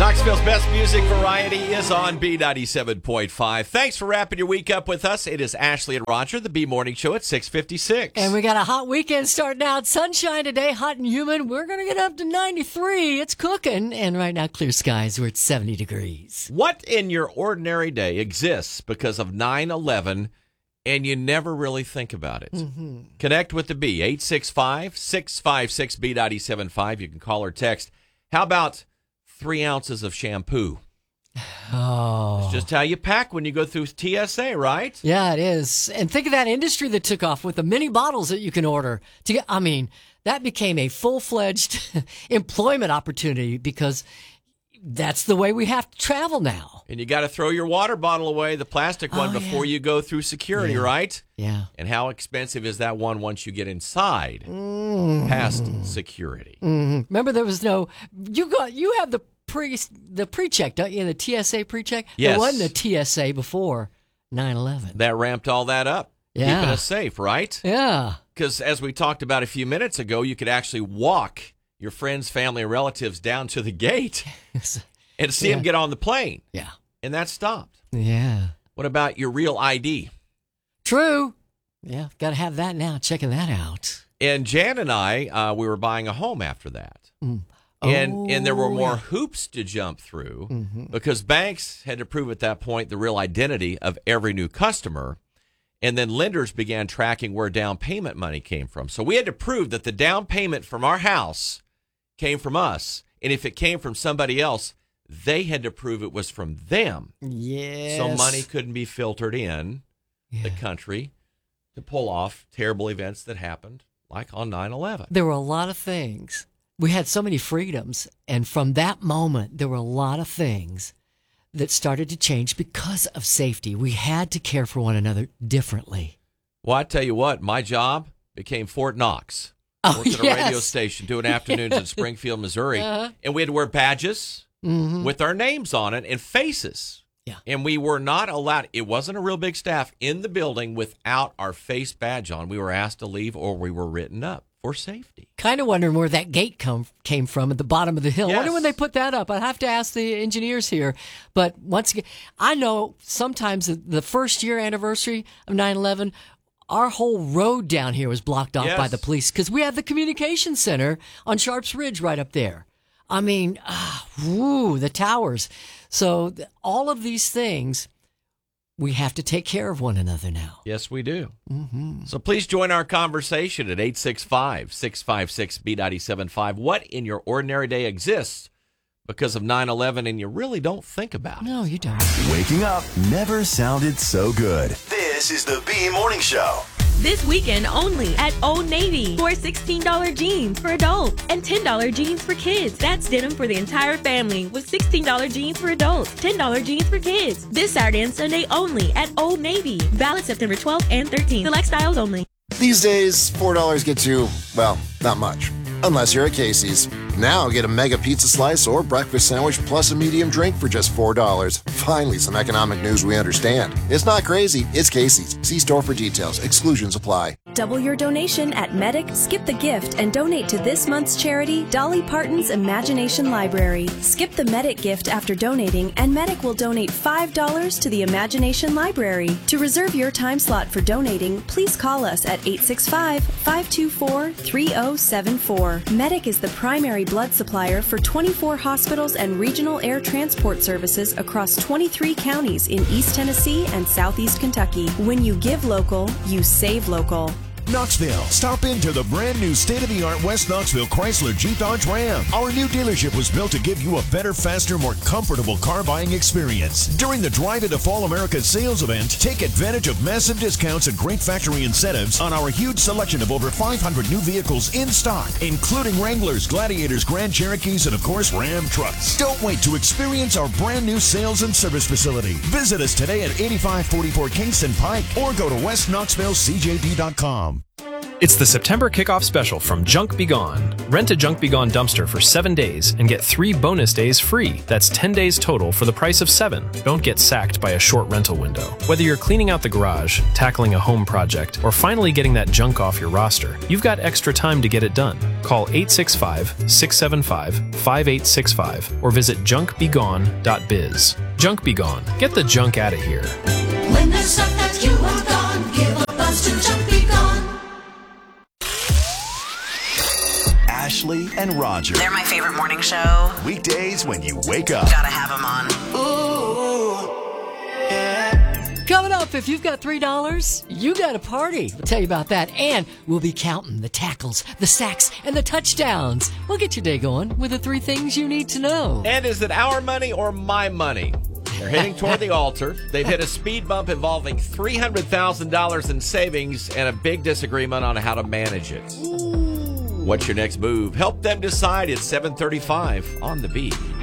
Knoxville's best music variety is on B97.5. Thanks for wrapping your week up with us. It is Ashley and Roger, the B Morning Show at 6:56. And we got a hot weekend starting out. Sunshine today, hot and humid. We're going to get up to 93. It's cooking. And right now, clear skies. We're at 70 degrees. What in your ordinary day exists because of 9/11 and you never really think about it? Mm-hmm. Connect with the B, 865-656-B975. You can call or text. How about 3 ounces of shampoo? Oh. It's just how you pack when you go through TSA, right? Yeah, it is. And think of that industry that took off with the mini bottles that you can order. That became a full-fledged employment opportunity because that's the way we have to travel now. And you got to throw your water bottle away, the plastic one, before you go through security, right? Yeah. And how expensive is that one once you get inside past security? Mm-hmm. Remember, there was no. You have the pre-check, don't you? The TSA pre-check. Yes. There wasn't a TSA before 9/11. That ramped all that up, keeping us safe, right? Yeah. Because as we talked about a few minutes ago, you could actually walk your friends, family, and relatives down to the gate and see them get on the plane. Yeah. And that stopped. Yeah. What about your real ID? True. Yeah, got to have that now. Checking that out. And Jan and I, we were buying a home after that. Mm. And there were more hoops to jump through because banks had to prove at that point the real identity of every new customer. And then lenders began tracking where down payment money came from. So we had to prove that the down payment from our house came from us. And if it came from somebody else, they had to prove it was from them. Yes. So money couldn't be filtered in the country to pull off terrible events that happened, like on 9/11. There were a lot of things. We had so many freedoms. And from that moment, there were a lot of things that started to change because of safety. We had to care for one another differently. Well, I tell you what, my job became Fort Knox. Oh, Worked at a radio station doing afternoons in Springfield, Missouri. And we had to wear badges with our names on it and faces. Yeah. And we were not allowed, it wasn't a real big staff in the building without our face badge on. We were asked to leave or we were written up for safety. Kind of wondering where that gate came from at the bottom of the hill. Yes. I wonder when they put that up. I'd have to ask the engineers here. But once again, I know sometimes the first year anniversary of 9/11, our whole road down here was blocked off by the police because we have the communication center on Sharps Ridge right up there. I mean, the towers. So all of these things, we have to take care of one another now. Yes, we do. Mm-hmm. So please join our conversation at 865-656-B975. What in your ordinary day exists because of 9/11 and you really don't think about it? No, you don't. Waking up never sounded so good. This is the B Morning Show. This weekend only at Old Navy for $16 jeans for adults and $10 jeans for kids. That's denim for the entire family with $16 jeans for adults, $10 jeans for kids. This Saturday and Sunday only at Old Navy. Valid September 12th and 13th. Select styles only. These days, $4 gets you, well, not much. Unless you're at Casey's. Now get a mega pizza slice or breakfast sandwich plus a medium drink for just $4. Finally, some economic news we understand. It's not crazy. It's Casey's. See store for details. Exclusions apply. Double your donation at Medic, skip the gift, and donate to this month's charity, Dolly Parton's Imagination Library. Skip the Medic gift after donating, and Medic will donate $5 to the Imagination Library. To reserve your time slot for donating, please call us at 865-524-3074. Medic is the primary blood supplier for 24 hospitals and regional air transport services across 23 counties in East Tennessee and Southeast Kentucky. When you give local, you save local. Knoxville. Stop into the brand new state-of-the-art West Knoxville Chrysler Jeep Dodge Ram. Our new dealership was built to give you a better, faster, more comfortable car buying experience. During the Drive Into Fall America sales event, take advantage of massive discounts and great factory incentives on our huge selection of over 500 new vehicles in stock, including Wranglers, Gladiators, Grand Cherokees, and of course, Ram trucks. Don't wait to experience our brand new sales and service facility. Visit us today at 8544 Kingston Pike or go to westknoxvillecjd.com. It's the September kickoff special from Junk Be Gone. Rent a Junk Be Gone dumpster for 7 days and get 3 bonus days free. That's 10 days total for the price of 7. Don't get sacked by a short rental window. Whether you're cleaning out the garage, tackling a home project, or finally getting that junk off your roster, you've got extra time to get it done. Call 865-675-5865 or visit junkbegone.biz. Junk Be Gone. Get the junk out of here. When there's stuff that you want gone, give a buzz to Junk Be Gone. Ashley and Roger. They're my favorite morning show. Weekdays when you wake up. Gotta have them on. Ooh, yeah. Coming up, if you've got $3, you got a party. We'll tell you about that. And we'll be counting the tackles, the sacks, and the touchdowns. We'll get your day going with the 3 things you need to know. And is it our money or my money? They're heading toward the altar. They've hit a speed bump involving $300,000 in savings and a big disagreement on how to manage it. What's your next move? Help them decide. It's 7:35 on The Beat.